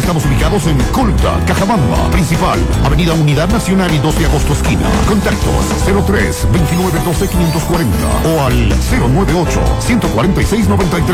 Estamos ubicados en Colta, Cajabamba, Principal, Avenida Unidad Nacional y 2 de agosto esquina. Contactos 03 29 12 540 o al 098 146 93.